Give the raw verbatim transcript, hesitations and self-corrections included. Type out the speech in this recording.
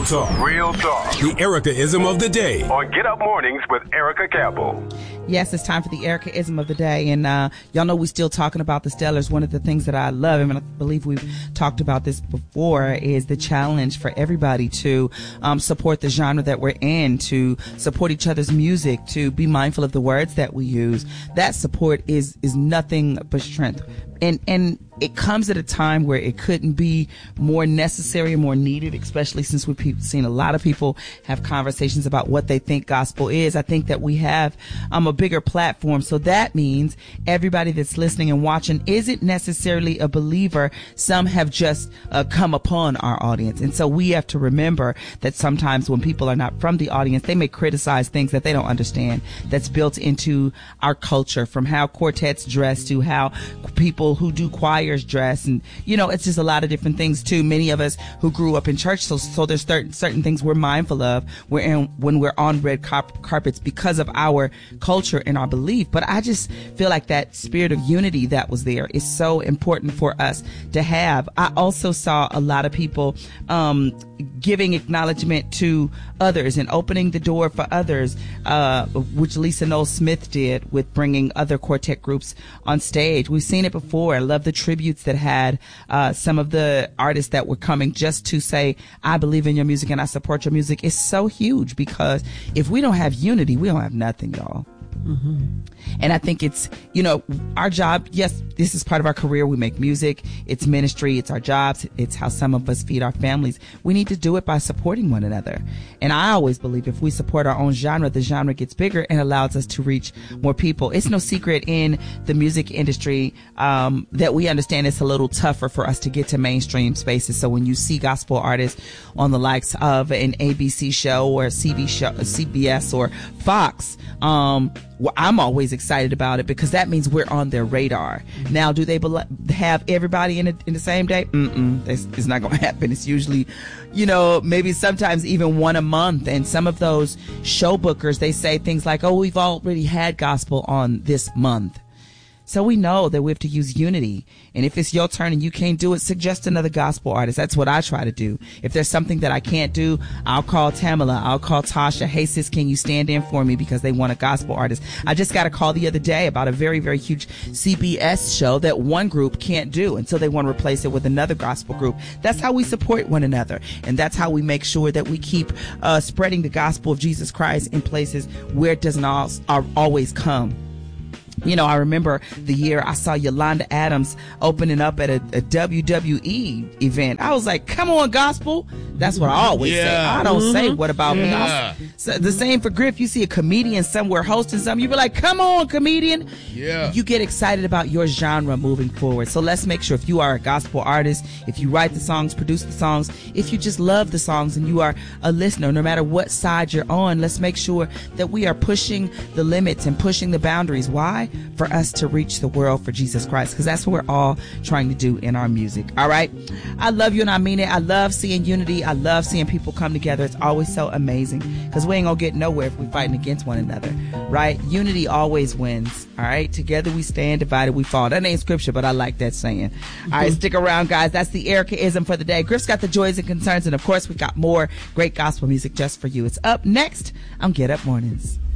Real talk. Real talk. The Erica-ism of the day. On Get Up Mornings with Erica Campbell. Yes, it's time for the Erica-ism of the day. And uh, y'all know we're still talking about the Stellars. One of the things that I love, and I believe we've talked about this before, is the challenge for everybody to um, support the genre that we're in, to support each other's music, to be mindful of the words that we use. That support is is nothing but strength. And and it comes at a time where it couldn't be more necessary and more needed, especially since we've seen a lot of people have conversations about what they think gospel is. I think that we have um, a bigger platform. So that means everybody that's listening and watching isn't necessarily a believer. Some have just uh, come upon our audience. And so we have to remember that sometimes when people are not from the audience, they may criticize things that they don't understand that's built into our culture, from how quartets dress to how people who do choirs dress. And, you know, it's just a lot of different things too. Many of us who grew up in church, so so there's certain, certain things we're mindful of we're in, when we're on red carp- carpets because of our culture and our belief. But I just feel like that spirit of unity that was there is so important for us to have. I also saw a lot of people um, giving acknowledgement to others and opening the door for others, uh, which Lisa Noel Smith did with bringing other quartet groups on stage. We've seen it before. I love the tributes that had uh, some of the artists that were coming just to say, I believe in your music and I support your music. It's so huge, because if we don't have unity, we don't have nothing, y'all. Mm-hmm. And I think it's, you know, our job. Yes, this is part of our career. We make music. It's ministry. It's our jobs. It's how some of us feed our families. We need to do it by supporting one another. And I always believe if we support our own genre, the genre gets bigger and allows us to reach more people. It's no secret in the music industry um, that we understand it's a little tougher for us to get to mainstream spaces. So when you see gospel artists on the likes of an A B C show or C B show, C B S or Fox, um, well, I'm always excited about it because that means we're on their radar. Now, do they be- have everybody in, a, in the same day? Mm-mm, it's, it's not going to happen. It's usually, you know, maybe sometimes even one a month. And some of those show bookers, they say things like, oh, we've already had gospel on this month. So we know that we have to use unity. And if it's your turn and you can't do it, suggest another gospel artist. That's what I try to do. If there's something that I can't do, I'll call Tamala. I'll call Tasha. Hey, sis, can you stand in for me because they want a gospel artist? I just got a call the other day about a very, very huge C B S show that one group can't do. And so they want to replace it with another gospel group. That's how we support one another. And that's how we make sure that we keep uh, spreading the gospel of Jesus Christ in places where it doesn't al- always come. You know, I remember the year I saw Yolanda Adams opening up at a, a W W E event. I was like, come on, gospel. That's what I always yeah. say. I don't mm-hmm. say, what about yeah. me? So the same for Griff. You see a comedian somewhere hosting something, you be like, come on, comedian. Yeah. You get excited about your genre moving forward. So let's make sure if you are a gospel artist, if you write the songs, produce the songs, if you just love the songs and you are a listener, no matter what side you're on, let's make sure that we are pushing the limits and pushing the boundaries. Why? For us to reach the world for Jesus Christ, because that's what we're all trying to do in our music. All right. I love you and I mean it. I love seeing unity. I love seeing people come together. It's always so amazing because we ain't gonna get nowhere if we're fighting against one another, right? Unity always wins. All right. Together we stand, divided we fall. That ain't scripture, but I like that saying. All right. Stick around, guys. That's the Erica-ism for the day. Griff's got the joys and concerns. And of course, we got more great gospel music just for you. It's up next on Get Up Mornings.